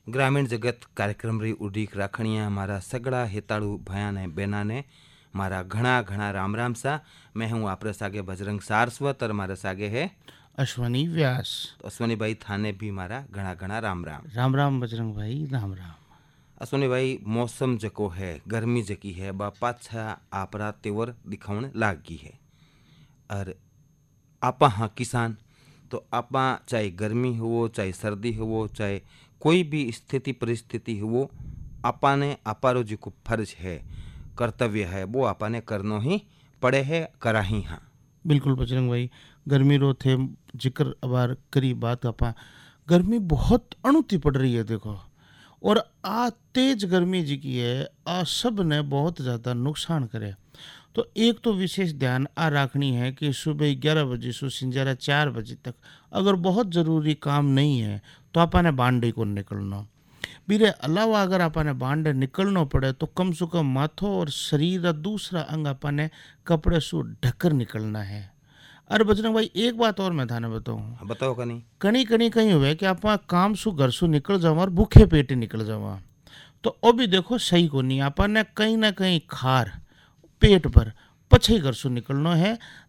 ग्रामीण जगत कार्यक्रम री उड़ीक राखणिया मारा सगड़ा हेताड़ू भया ने बेना ने मारा घना घना राम राम सा। मैं हूँ आपरे सागे बजरंग सारस्वत और मारे सागे है अश्वनी व्यास। तो अश्वनी भाई थाने भी मारा घना घना राम राम। राम राम बजरंग भाई, राम राम। अश्वनी भाई मौसम जको है गर्मी जकी है बा पाछा आपरा तेवर दिखावण लागी है। और आपा हाँ किसान तो आपा चाहे गर्मी हो चाहे सर्दी हो चाहे कोई भी स्थिति परिस्थिति हो आपा ने आपारो जो फर्ज है कर्तव्य है वो आपा ने करनो ही पड़े है करा ही हाँ। बिल्कुल बजरंग भाई, गर्मी रो थे जिक्र अबार करी बात आपा। गर्मी बहुत अणुती पड़ रही है देखो, और आ तेज गर्मी जी की है आ सब ने बहुत ज़्यादा नुकसान करे। तो एक तो विशेष ध्यान आ रखनी है कि सुबह 11 बजे से सिंजारा 4 बजे तक अगर बहुत ज़रूरी काम नहीं है तो आपने बांडे को निकलना। बीरे अलावा अगर आपने बांडे निकलना पड़े तो कम से कम माथो और शरीर का दूसरा अंग आपने कपड़े से ढककर निकलना है। अरे बजरंग भाई एक बात और मैं थाने बताऊँ, बताओ का नहीं कहीं कहीं कहीं हुए कि आप काम सु घर सु निकल जाओ और भूखे पेट निकल जाओ तो वो भी देखो सही को नहीं। आपने कहीं ना कहीं खार पेट पर पछे घर सु निकलना है